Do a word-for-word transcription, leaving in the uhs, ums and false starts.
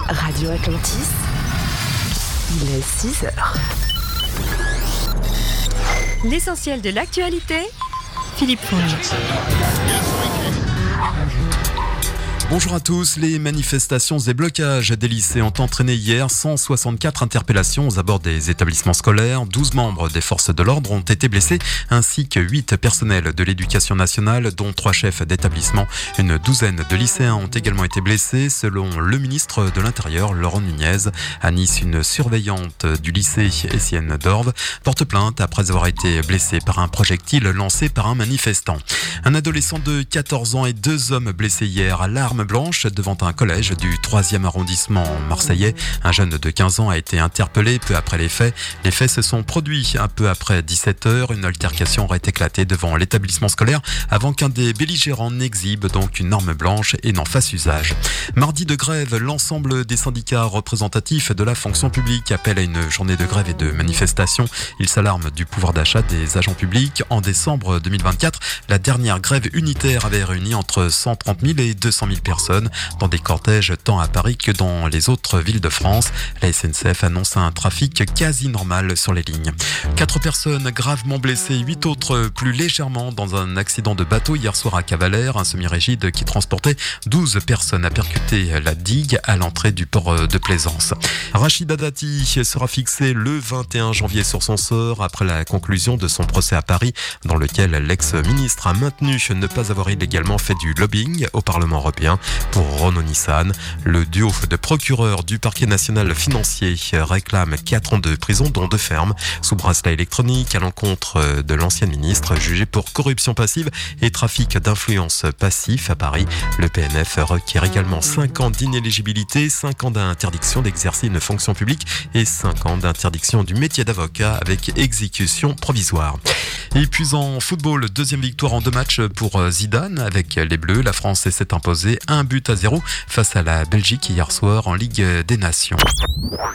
Radio Atlantis, il est six heures. L'essentiel de l'actualité, Philippe Fonge. Bonjour à tous. Les manifestations et blocages des lycées ont entraîné hier cent soixante-quatre interpellations aux abords des établissements scolaires. douze membres des forces de l'ordre ont été blessés, ainsi que huit personnels de l'éducation nationale, dont trois chefs d'établissement. Une douzaine de lycéens ont également été blessés, selon le ministre de l'Intérieur, Laurent Nunez. À Nice, une surveillante du lycée Essienne d'Orve porte plainte après avoir été blessée par un projectile lancé par un manifestant. Un adolescent de quatorze ans et deux hommes blessés hier à l'arme blanche devant un collège du troisième arrondissement marseillais. Un jeune de quinze ans a été interpellé peu après les faits. Les faits se sont produits un peu après dix-sept heures. Une altercation aurait éclaté devant l'établissement scolaire avant qu'un des belligérants n'exhibe donc une arme blanche et n'en fasse usage. Mardi de grève, l'ensemble des syndicats représentatifs de la fonction publique appellent à une journée de grève et de manifestation. Ils s'alarment du pouvoir d'achat des agents publics. En décembre deux mille vingt-quatre, la dernière grève unitaire avait réuni entre cent trente mille et deux cent mille personnes dans des cortèges tant à Paris que dans les autres villes de France. La S N C F annonce un trafic quasi normal sur les lignes. Quatre personnes gravement blessées, huit autres plus légèrement dans un accident de bateau hier soir à Cavalère. Un semi-rigide qui transportait douze personnes a percuté la digue à l'entrée du port de Plaisance. Rachida Dati sera fixée le vingt et un janvier sur son sort après la conclusion de son procès à Paris, dans lequel l'ex-ministre a maintenu ne pas avoir illégalement fait du lobbying au Parlement européen pour Renault Nissan. Le duo de procureurs du parquet national financier réclame quatre ans de prison, dont deux fermes, sous bracelet électronique à l'encontre de l'ancien ministre jugé pour corruption passive et trafic d'influence passif à Paris. Le P N F requiert également cinq ans d'inéligibilité, cinq ans d'interdiction d'exercer une fonction publique et cinq ans d'interdiction du métier d'avocat avec exécution provisoire. Et puis en football, deuxième victoire en deux matchs pour Zidane avec les Bleus. La France s'est imposée un but à zéro face à la Belgique hier soir en Ligue des Nations.